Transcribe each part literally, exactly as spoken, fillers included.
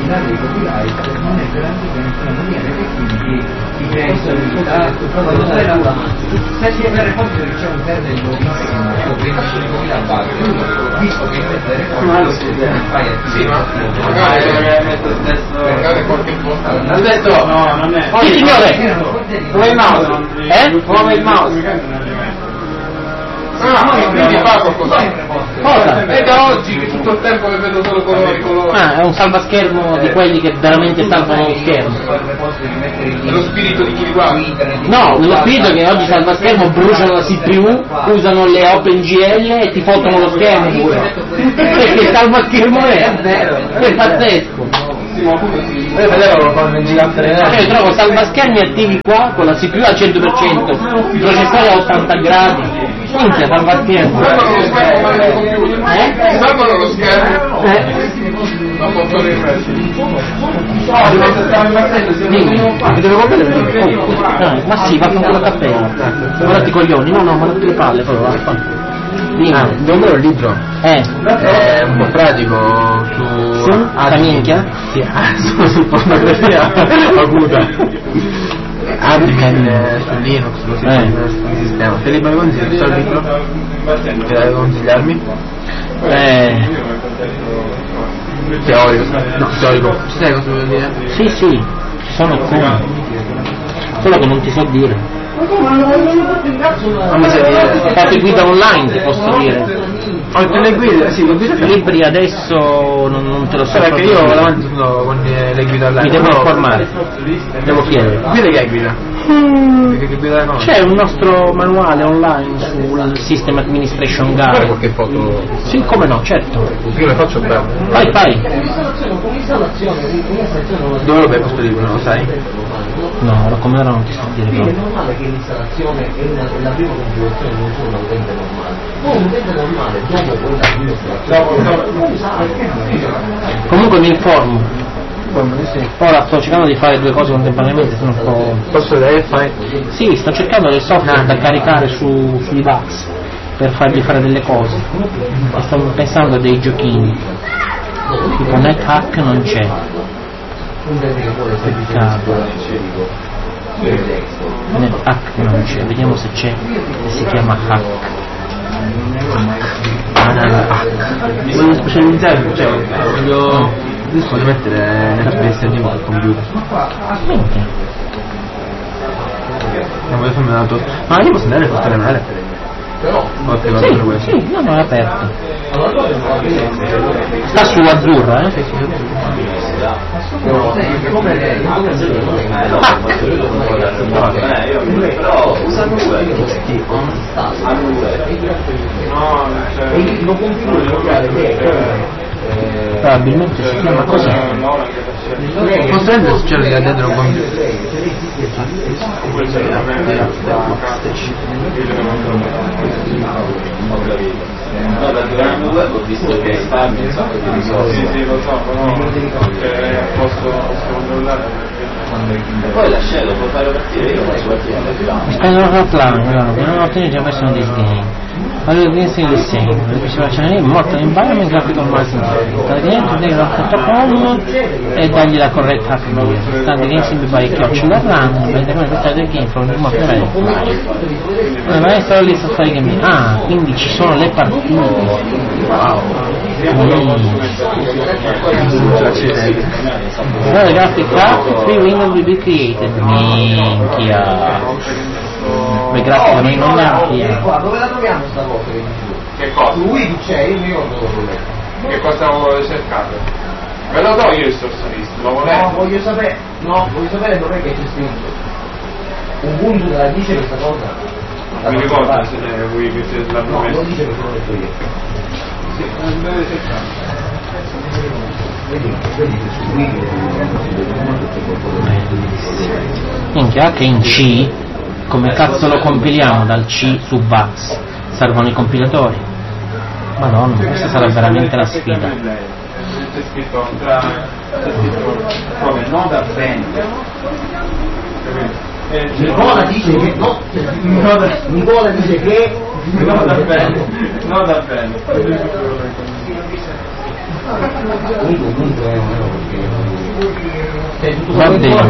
l'attività dei copyright non è garantita in nessuna maniera e quindi ti crea instabilità. Se si è reporto che c'è un termine di novissimo, ventimila base, visto che in mezzo alle reporto non fai attività. Sì, ma magari metto stesso qualche posta. Ha detto no, non è. Sì, signore, come il mouse? Eh? Come il mouse? Ah, quindi fa qualcosa. Cosa? È da oggi che tutto il tempo che vedo solo colori, colori. Ah, è un salvaschermo di quelli che veramente salvano lo schermo. È lo spirito di chi li guarda. No, nello spirito che oggi salvaschermo bruciano la C P U, usano le OpenGL e ti fottono lo schermo pure. Perché salvaschermo è? È pazzesco. Io vedevo lo fanno in gigante. Cioè, io trovo salvaschermi attivi qua con la C P U al cento per cento, il processore a ottanta gradi. Minchia, salvaschermo. Salvano lo schermo ma nel computer. Eh? Salvano lo schermo. Eh? Ma posso rimettere. Dimmi, mi devo vedere. Oh, ma sì, va con quella cappella. Guardati i coglioni, no, no, ma non ti palle, proprio, va. Dimmi. Ah, devo andare un libro. Eh? È un po' pratico su... Su? Sta minchia? Sì, ah, su, su pornografia acuta. Admin eh, su Linux, così Eh. il sistema. Te li consigli questo libro? Ti dai consigliarmi? Eh... Teorico. No, teorico. Ci sai cosa vuol dire? Sì, sì, ci sono come. Solo che non ti so dire. Non mi sai dire. Fate guida online, ti posso dire. Oltre le guide, sì, le guide I libri adesso non, non te lo so. perché proprio io dire. davanti sono con le guide online. Mi devo No, informare, devo chiedere. Guida che è guida? Che guida no? C'è un nostro manuale online sul System Administration Guarda Guide. qualche foto. Sì, come no, certo. Io le faccio bene. Fai, fai. Dove lo becco questo libro, non lo sai? No, ora come ora non ti so dire È proprio. normale che l'installazione è una, la prima configurazione non solo un utente normale. Poi un utente normale dopo quella prima installazione può usare. Comunque mi informo. Ora sto cercando di fare due cose contemporaneamente, sono un po'. Posso vedere? Fai? Sì, sto cercando del software da caricare su, sui box per fargli fare delle cose. E sto pensando a dei giochini. Tipo NetHack non c'è. Peccato. NetHack non c'è, vediamo se c'è. Si chiama Hack. Voglio specializzare, cioè voglio. Adesso voglio mettere nella P S D al computer. Minchia. Non voglio farmi una tos. Ma io posso andare a costare male? Ho Sì, attivato questo. sì, no, no, è aperto. Sta su azzurra, eh? Probabilmente si chiama così. Posso rendere se c'è da dentro un computer? No, dal programma web ho visto che risparmi un sacco di risorse. Sì, sì, lo so, però posso controllare. E poi la shell lo può fare partire io, ma soprattutto nel programma. Stanno parlando, non ottenere già messo un disegno. Allora pensi il disegno, perché si faccia venire morto environment graphical marketing. Praticamente devi home e dargli la corretta H D. Sta di game simple by chiocciola run, per come questa del game from the morte vero. Ma è solo lì sta fare game. Ah, quindi ci sono le partite. Wow. Allora, graphic card, free window will be created. Minchia. Le grafiche noi non neanche. Qua dove la troviamo sta cosa? Che cosa? Su Wii c'è, io mi ricordo dove. Che cosa stavo cercando? Me lo do io il source list, lo volevo. No, voglio sapere, no, voglio sapere dov'è che c'è scritto. Ubuntu te la dice questa cosa? Mi ricordo se ne vuoi che se l'hanno No, messo. lo dice perché l'ho detto io. Sì, non deve cercare. Vedi, vedi che su Wii Minchia, che in C, come cazzo lo compiliamo dal C su VAX? Servono i compilatori. Madonna, questa sarà veramente la sfida. C'è scritto tra. C'è scritto come non da bene. Nicola dice che no, Nicola dice che non da bene. Non da bene. Comunque è un euro che Va bene.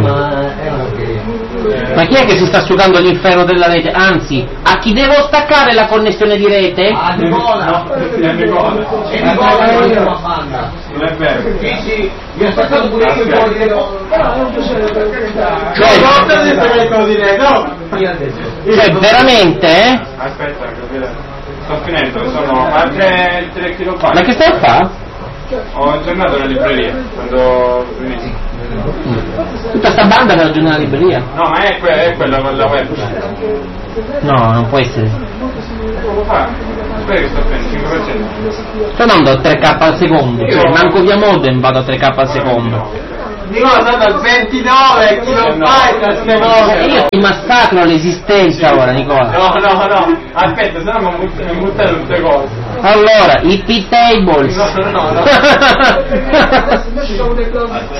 Ma chi è che si sta asciugando l'inferno della rete? Anzi, a chi devo staccare la connessione di rete? a Nicola! È Nicola. E Nicola è una banda! Non è vero. Sì, sì, vi ho staccato pure io un po' di Nicola! Però non piacere per carità. Cioè, No, non ti detto che cosa dire, no! cioè veramente, eh? Aspetta, capire. Sto finendo, sono altre tre chilobyte. Ma che stai a fare? Ho aggiornato la libreria quando finisco. Tutta sta banda per aggiornare la libreria? No, ma è, que- è quella con la web. No, non può essere. Come fa? Aspetta che sto finendo, cinque per cento. Sto andando a tre k al secondo, cioè manco via modem vado a tre k al secondo. Nicola sta dal ventinove kilobyte a E secondo. io ti massacro l'esistenza ora, Nicola. No, no, no, aspetta, se no mi butt- mi buttate tutte cose. Allora, I P tables. No, no, no, no. Invece c'è un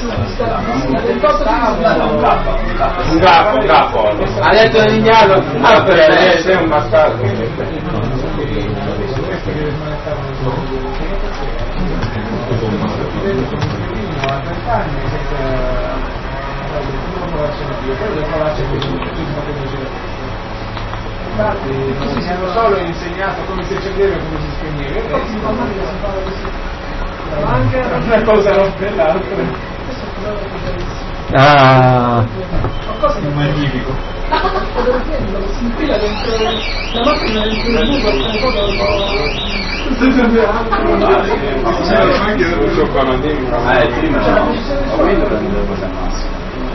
Un capo, un capo. Ha detto l'indiano. Ah, per sei un bastardo. Così si hanno solo insegnato come si accendeva e come si spegneva. Anche una cosa non per l'altra. Ah, Magnifico. Si infila dentro la macchina dentro il buco e Anche se non qua non dimmi. Eh, prima no. Ho vinto prendere cose al massimo.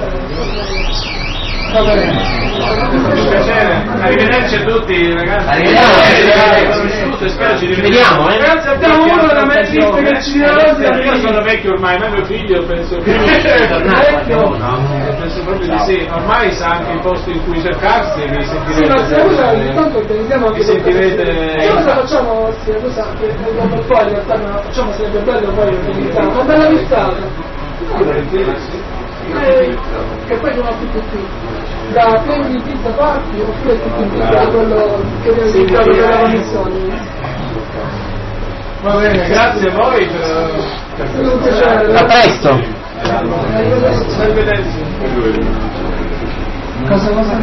Piacere, arrivederci a tutti ragazzi. Arrivederci. Spero ci vediamo, eh. Ragazzi, abbiamo uno della Manchester che ci dirà. Io sono vecchio ormai, ma mio figlio penso che vecchio. Penso proprio di sì. Ormai sa anche i posti in cui cercarsi e vi sì, ma se cosa sentirete. intanto organizziamo anche Vi sentirete. se cosa facciamo Ossia, cosa che dopo poi in realtà non la facciamo, sarebbe bello poi organizziamo una bella listata eh, che poi non ho tutto qui da prendi in pizza party oppure tutto in pizza quello che abbiamo iniziato per la commissione. Va bene, grazie a voi per. È stato un piacere. a presto. Arrivederci. Cosa cosa?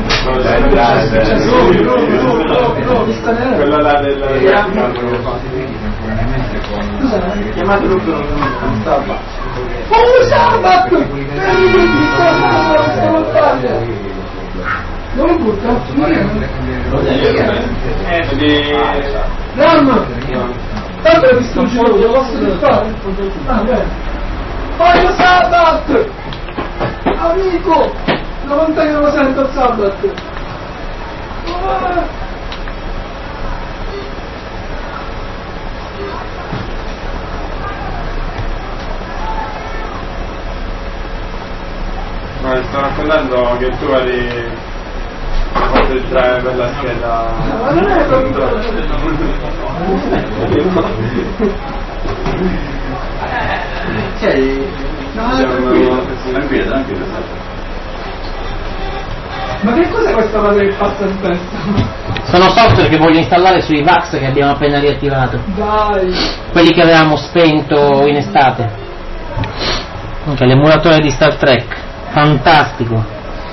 Quello là del. Chiamate tutto non stava. Oh Sabat! Non lo butta? Eh, di. Ram! Tanto l'ho distruggerò, lo posso fare? Ah, bene. Oh Sabat! Amico! La montagna non lo sento il Sabat! Ah. No, sto raccontando che tu eri fatto entrare per la scheda. Ma non è proprio. Cioè, No, Tranquillo, tranquillo. ma che cos'è questa cosa che passa in testa? Sono software che voglio installare sui VAX che abbiamo appena riattivato. Dai! Quelli che avevamo spento in estate. Anche l'emulatore di Star Trek. Fantastico.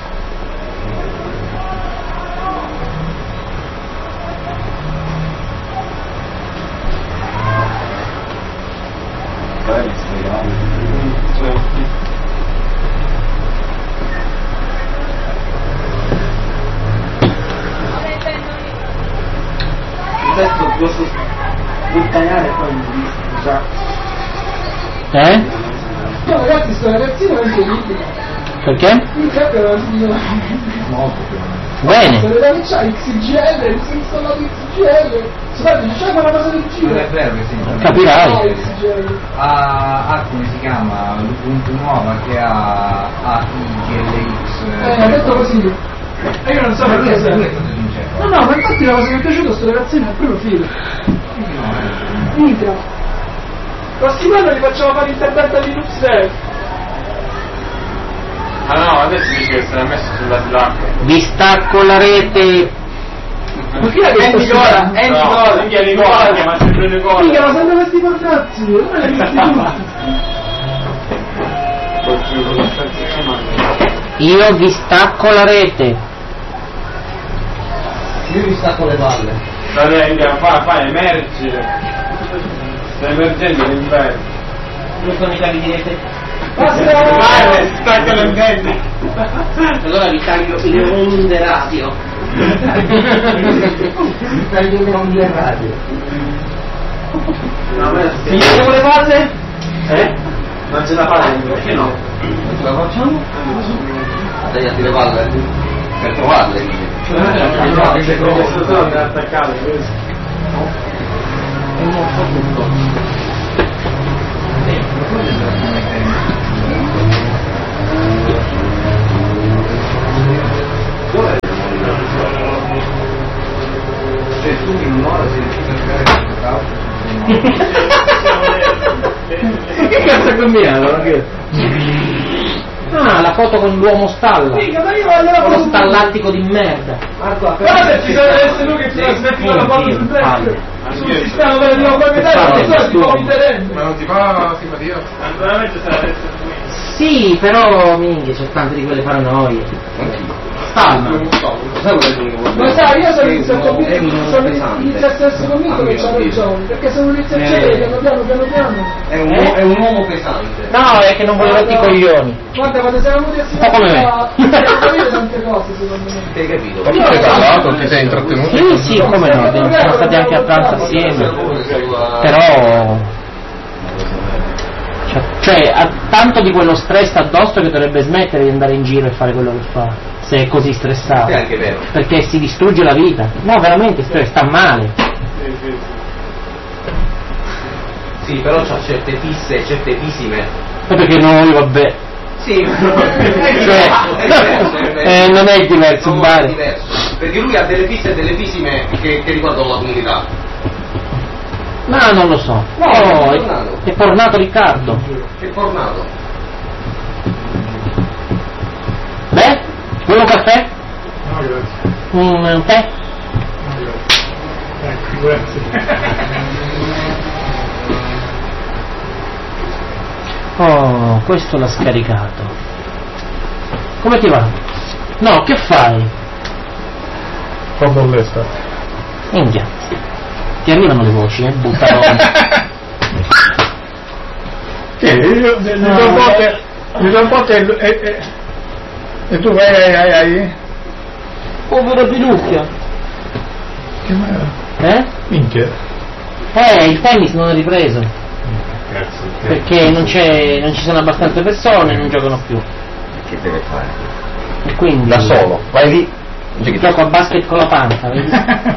adesso posso buttare poi già. Eh? No ragazzi, sto ragazzino è incredibile. Perché? Il capo era una signora. Bene. Se le dà c'ha X G L, si installa X G L. Scusate, diciamo una cosa del Non è genere. vero che sì. Capirai. No, X G L. Ha, ha come si chiama l'Ubuntu nuova che ha, ha I G L X. Eh, ha detto così. E io non so Ma lui perché è lui è se... stato sincero. No, no, ma infatti la cosa che mi è piaciuta sto ragazzino è il primo filo. Minchia. Prossimo anno li facciamo fare intervento a Linux Dev. Ah no, adesso dici che se l'ha messo sulla Slack. Vi stacco la rete. Ma chi è che Andy Gola, Andy Gola, Minchia Nicola, chiama sempre Nicola. Minchia, ma sempre questi portazzi, non me li visti Io vi stacco la rete. Io mi stacco le palle. Dai, fa, fa emergere. Sta emergendo l'inverno. Due sono i cavi di rete? Vai, stacca le antenne. Allora vi taglio le onde radio. Mi taglio le onde radio. Figliamo le palle? Eh? Non ce la fai? Perché no? Non ce la facciamo? A tagliarti le palle? Per trovarle. Questo sono da attaccare, questo. Se tu in un'ora sei riuscito a creare questo Che cazzo è combinato? Ah, la foto con l'uomo stalla. Minchia, ma io voglio la Quello foto. stallattico di merda. Guarda, ci deve essere lui che ci trasmettiva la foto sul netto. Sul sistema per la proprietà, non so, ti vomiterende. Ma non ti fa simpatia? Veramente sarà adesso qui. Sì, però minchia, c'è tante di quelle paranoie. Stallman. Ma sai, io sono inizio sono inizio a essere convinto che c'ha ragione, perché se non inizio a cedere piano piano piano piano. È un, Eh? è un uomo pesante. No, è che non volevo i coglioni. Guarda, quando siamo venuti Un po' come me. a capire tante cose secondo me. Hai capito? Ma tu hai parlato, ti sei intrattenuto? Sì, sì, come no, siamo stati anche a pranzo assieme. Però... Cioè, cioè, ha tanto di quello stress addosso che dovrebbe smettere di andare in giro e fare quello che fa, se è così stressato. È anche vero. Perché si distrugge la vita. No, veramente, sta male. Sì, però c'ha certe fisse, certe fisime. E perché noi, vabbè. Sì, Cioè, eh, non è diverso, non pare. è diverso. Perché lui ha delle fisse e delle fisime che, che riguardano la comunità. Ma non lo so. No, Oh, è è, pornato. è pornato Riccardo. Che fornato. Beh, vuoi un caffè? No, grazie. Un, un tè? No, grazie. Ecco, grazie. Oh, questo l'ha scaricato. Come ti va? No, che fai? Fa bolletta. India. Ti arrivano le voci, eh? Buttalo. Che io mi do un po' che mi do un po' che e, e, e tu vai ai ai ai Povero Pinocchio. che ma Eh? minchia. Eh, il tennis non è ripreso. Cazzo. Perché non c'è. non ci sono abbastanza persone e non giocano più. Che deve fare? E quindi. Da solo, vai lì. Gioco a basket con la panza, vedi?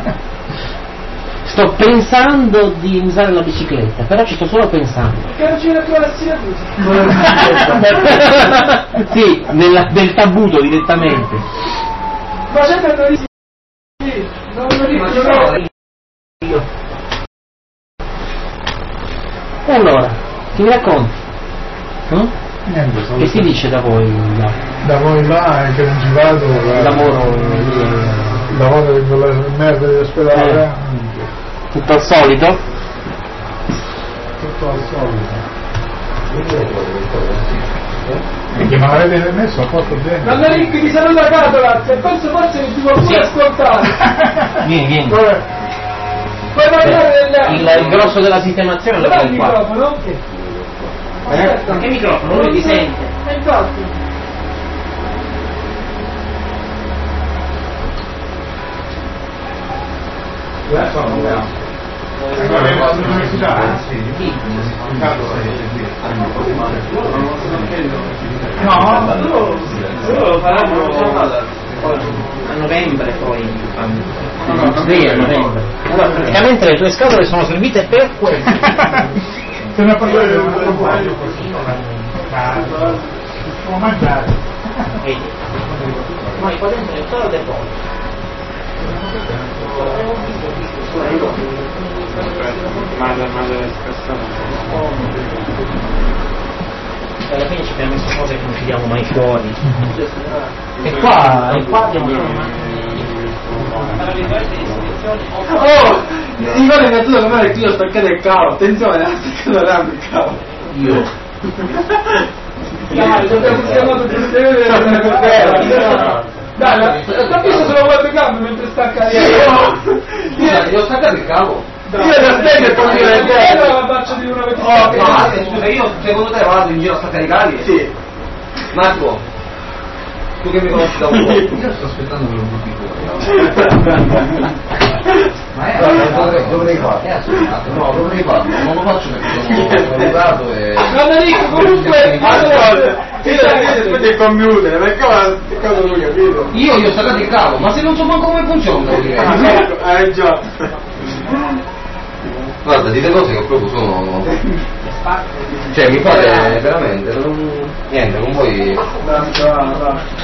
Sto pensando di usare la bicicletta, però ci sto solo pensando. Perché non c'è più la sinatrice? Sì, nella, nel tabuto direttamente. Ma c'è per noi sì, non lo dico, Io. E allora, che mi racconti? Hm? Niente, solo Che si dice da voi là? da voi là e che non ci vado Il lavoro lì, il lavoro di quella merda dell'ospedale Eh. tutto al solito? tutto al solito. Minchia, ma l'avete messo a posto bene? non è lì che mi saluta Catola, se penso forse che ti vuol pure ascoltare. Vieni, vieni. Vabbè, Puoi parlare del... Il, il grosso della sistemazione lo Dov'è fai il qua. microfono? Eh? Ma che microfono? Non ti sente. E infatti. all'università? Sì. No, loro faranno a novembre poi. Sì, a novembre. Allora, praticamente le tue scatole sono servite per questo. se ne parlare del può mangiare. Vedi? Noi qua dentro è solo deposito. Madre, madre scassata. Alla fine ci abbiamo messo cose che non ci diamo mai fuori. E qua, e qua abbiamo solo Oh! Mi ricordo in mezzo come era che io ho staccato il cavo, attenzione, ha staccato rambo il cavo. Io. Dai, abbiamo chiamato per vedere. Dai, l'ho visto sulla webcam mentre stacca lì. Scusa, gli ho staccato il cavo. Io da te che può dire che la faccia di una vecchia. Oh, no, scusa, io secondo te vado in giro a staccare i cavi? Sì. Marco, tu che mi conosci da un po'. Io sto aspettando che lo butti fuori. Ma è dovrei, dovrei fare, è assolutamente. No, dovrei farlo, non lo faccio perché sono educato e. Guarda Nick, comunque, allora, Io il computer, perché cosa lui, capito? Io gli ho staccato il cavo, ma se non so manco come funziona, devo dire. Ah, eh già. Guarda, dite cose che proprio sono. Cioè mi fate veramente, non. Niente, non vuoi.